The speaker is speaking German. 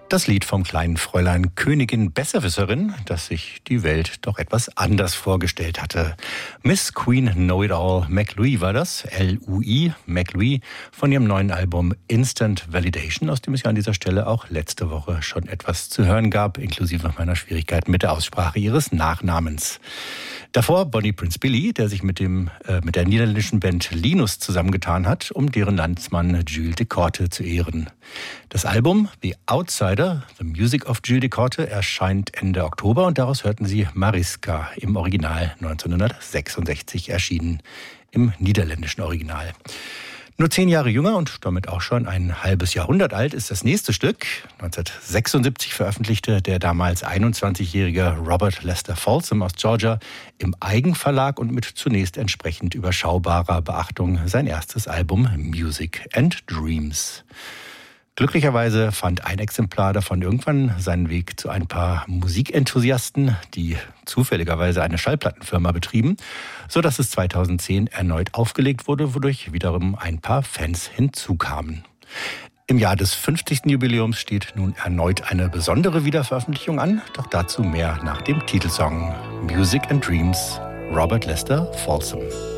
Das Lied vom kleinen Fräulein Königin Besserwisserin, das sich die Welt doch etwas anders vorgestellt hatte. Miss Queen Know-It-All McLouis war das, L-U-I, McLouis, von ihrem neuen Album Instant Validation, aus dem es ja an dieser Stelle auch letzte Woche schon etwas zu hören gab, inklusive meiner Schwierigkeiten mit der Aussprache ihres Nachnamens. Davor Bonnie Prince Billy, der sich mit der niederländischen Band Linus zusammengetan hat, um deren Landsmann Jules de Korte zu ehren. Das Album The Outsider, The Music of Jules de Korte, erscheint Ende Oktober und daraus hörten Sie Mariska, im Original 1966 erschienen, im niederländischen Original. Nur 10 Jahre jünger und damit auch schon ein halbes Jahrhundert alt ist das nächste Stück. 1976 veröffentlichte der damals 21-jährige Robert Lester Folsom aus Georgia im Eigenverlag und mit zunächst entsprechend überschaubarer Beachtung sein erstes Album Music and Dreams. Glücklicherweise fand ein Exemplar davon irgendwann seinen Weg zu ein paar Musikenthusiasten, die zufälligerweise eine Schallplattenfirma betrieben, sodass es 2010 erneut aufgelegt wurde, wodurch wiederum ein paar Fans hinzukamen. Im Jahr des 50. Jubiläums steht nun erneut eine besondere Wiederveröffentlichung an, doch dazu mehr nach dem Titelsong Music and Dreams, Robert Lester Folsom.